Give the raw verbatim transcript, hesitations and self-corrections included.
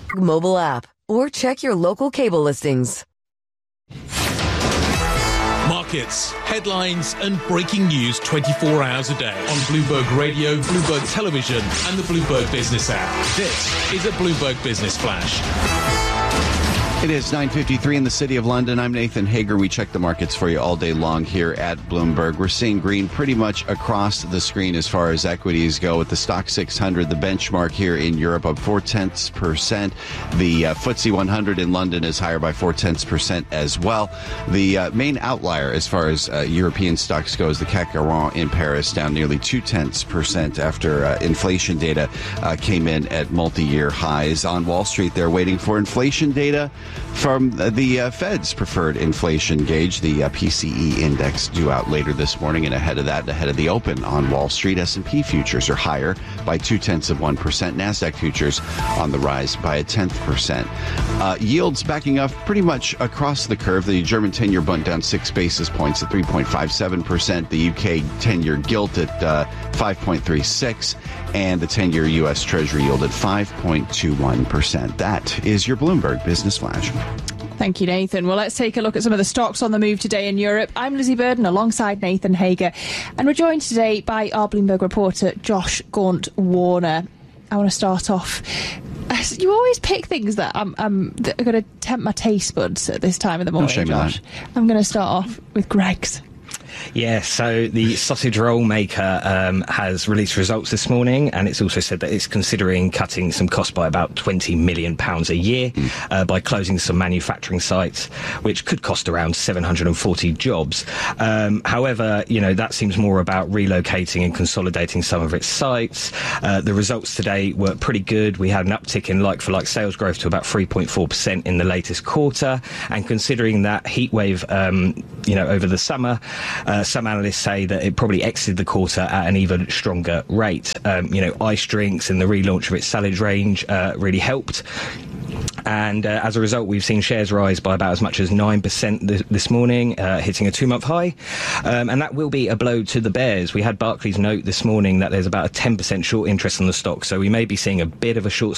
mobile app or check your local cable listings. Markets, headlines and breaking news twenty-four hours a day on Bloomberg Radio, Bloomberg Television and the Bloomberg Business app. This is a Bloomberg Business Flash. It is nine fifty-three in the City of London. I'm Nathan Hager. We check the markets for you all day long here at Bloomberg. We're seeing green pretty much across the screen as far as equities go, with the Stock six hundred, the benchmark here in Europe, up four-tenths percent. The uh, F T S E one hundred in London is higher by four-tenths percent as well. The uh, main outlier as far as uh, European stocks goes, the C A C quarante in Paris, down nearly two-tenths percent after uh, inflation data uh, came in at multi-year highs. On Wall Street, they're waiting for inflation data from the uh, Fed's preferred inflation gauge, the uh, P C E index, due out later this morning. And ahead of that, ahead of the open on Wall Street, S and P futures are higher by two-tenths of one percent. NASDAQ futures on the rise by a tenth percent. Uh, yields backing up pretty much across the curve. The German ten-year bund down six basis points at three point five seven percent. The U K ten-year gilt at uh, five point three six. And the ten-year U S Treasury yield at five point two one percent. That is your Bloomberg Business Flash. Thank you, Nathan. Well, let's take a look at some of the stocks on the move today in Europe. I'm Lizzie Burden alongside Nathan Hager, and we're joined today by our Bloomberg reporter, Josh Gaunt-Warner. I want to start off. You always pick things that, I'm, I'm, that are going to tempt my taste buds at this time of the morning, no shame Josh. in that. I'm going to start off with Greggs. Yeah, so the sausage roll maker um, has released results this morning, and it's also said that it's considering cutting some costs by about twenty million pounds a year uh, by closing some manufacturing sites, which could cost around seven hundred forty jobs. Um, however, you know, that seems more about relocating and consolidating some of its sites. Uh, the results today were pretty good. We had an uptick in like-for-like sales growth to about three point four percent in the latest quarter, and considering that heatwave, um, you know, over the summer, Uh, some analysts say that it probably exited the quarter at an even stronger rate. Um, you know, ice drinks and the relaunch of its salad range uh, really helped. And uh, as a result, we've seen shares rise by about as much as nine percent th- this morning, uh, hitting a two-month high. Um, and that will be a blow to the bears. We had Barclays note this morning that there's about a ten percent short interest in the stock, so we may be seeing a bit of a short